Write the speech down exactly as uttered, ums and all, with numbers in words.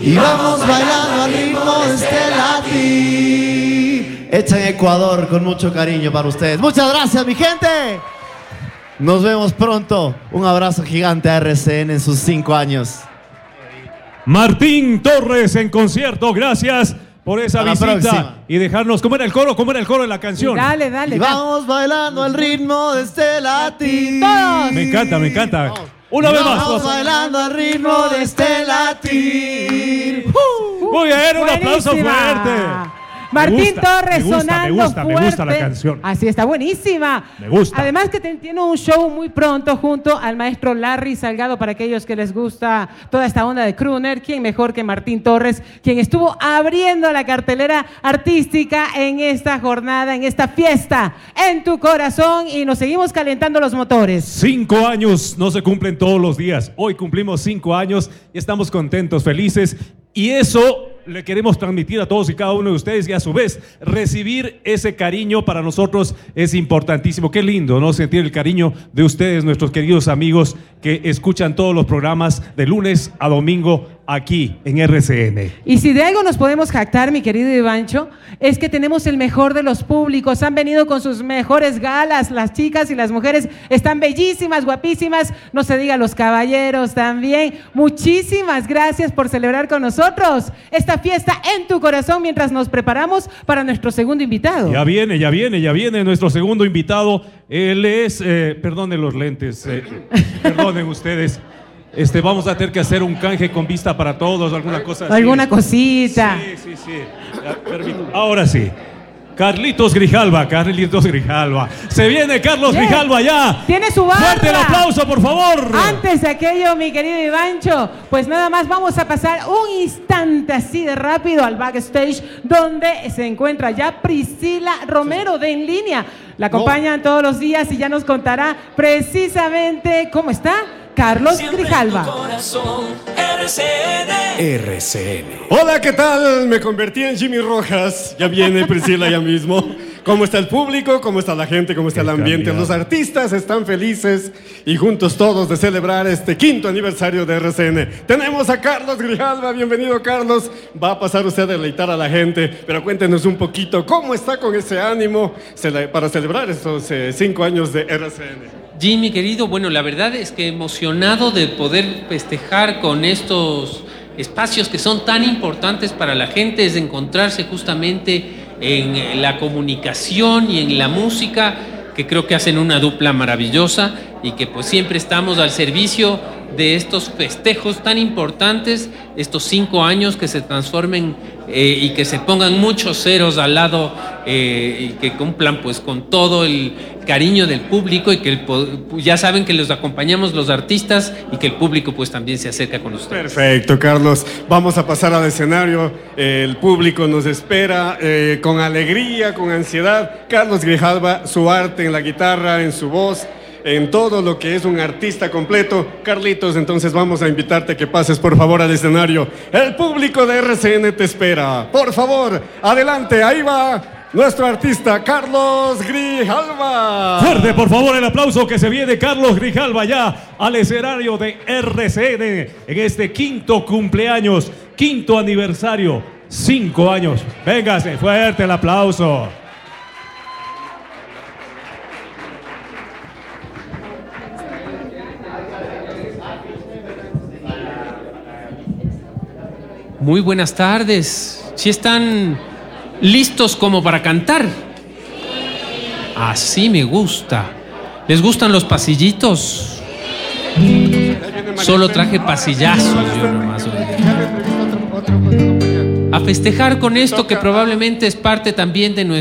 y vamos bailando al ritmo de este latín. Hecha en Ecuador con mucho cariño para ustedes. Muchas gracias, mi gente. Nos vemos pronto. Un abrazo gigante a R C N en sus cinco años. Martín Torres en concierto, gracias por esa visita próxima. Y dejarnos, ¿cómo era el coro? ¿Cómo era el coro de la canción? Y dale, dale. Y vamos bailando al ritmo de este latín. Todos. Me encanta, me encanta. Vamos. Una y vez más. Vamos bailando al ritmo de este latín. Uh, Muy bien, un aplauso fuerte. Martín me gusta, Torres me gusta, sonando me gusta, fuerte. Me gusta la canción. Así está, buenísima. Me gusta. Además que tiene un show muy pronto junto al maestro Larry Salgado para aquellos que les gusta toda esta onda de crooner. ¿Quién mejor que Martín Torres, quien estuvo abriendo la cartelera artística en esta jornada, en esta fiesta en tu corazón? Y nos seguimos calentando los motores. Cinco años no se cumplen todos los días. Hoy cumplimos cinco años y estamos contentos, felices. Y eso le queremos transmitir a todos y cada uno de ustedes, y a su vez recibir ese cariño para nosotros es importantísimo. Qué lindo, ¿no? Sentir el cariño de ustedes, nuestros queridos amigos que escuchan todos los programas de lunes a domingo aquí en R C N. Y si de algo nos podemos jactar, mi querido Ivancho, es que tenemos el mejor de los públicos. Han venido con sus mejores galas, las chicas y las mujeres están bellísimas, guapísimas, no se diga los caballeros también. Muchísimas gracias por celebrar con nosotros esta fiesta en tu corazón mientras nos preparamos para nuestro segundo invitado. Ya viene, ya viene, ya viene nuestro segundo invitado. Él es, eh, perdonen los lentes, eh, perdonen ustedes. Este, vamos a tener que hacer un canje con vista para todos, alguna cosa así. Alguna cosita. Sí, sí, sí. Ahora sí. Carlitos Grijalva, Carlitos Grijalva. Se viene Carlos Bien. Grijalva ya. Tiene su barra. Fuerte el aplauso, por favor. Antes de aquello, mi querido Ivancho, pues nada más vamos a pasar un instante así de rápido al backstage, donde se encuentra ya Priscila Romero de En Línea. La acompañan oh. todos los días y ya nos contará precisamente cómo está Carlos Grijalva. R C N. R C N. Hola, ¿qué tal? Me convertí en Jimmy Rojas. Ya viene Priscila ya mismo. ¿Cómo está el público? ¿Cómo está la gente? ¿Cómo está el ambiente? Los artistas están felices y juntos todos de celebrar este quinto aniversario de R C N. Tenemos a Carlos Grijalva. Bienvenido, Carlos. Va a pasar usted a deleitar a la gente, pero cuéntenos un poquito cómo está con ese ánimo para celebrar estos eh, cinco años de R C N. Jimmy, querido, bueno, la verdad es que emocionado de poder festejar con estos espacios que son tan importantes para la gente, es de encontrarse justamente en la comunicación y en la música, que creo que hacen una dupla maravillosa y que pues siempre estamos al servicio de estos festejos tan importantes, estos cinco años que se transformen eh, y que se pongan muchos ceros al lado eh, y que cumplan pues con todo el cariño del público y que el, ya saben que los acompañamos los artistas y que el público pues también se acerca con ustedes. Perfecto, Carlos. Vamos a pasar al escenario. El público nos espera eh, con alegría, con ansiedad. Carlos Grijalva, su arte en la guitarra, en su voz, en todo lo que es un artista completo. Carlitos, entonces vamos a invitarte a que pases por favor al escenario. El público de R C N te espera. Por favor, adelante, ahí va nuestro artista Carlos Grijalva. Fuerte, por favor, el aplauso que se viene Carlos Grijalva ya al escenario de R C N en este quinto cumpleaños, quinto aniversario, cinco años. Véngase, fuerte el aplauso. Muy buenas tardes. ¿Sí están listos como para cantar? Así me gusta. ¿Les gustan los pasillitos? Solo traje pasillazos yo nomás. A festejar con esto que probablemente es parte también de nuestra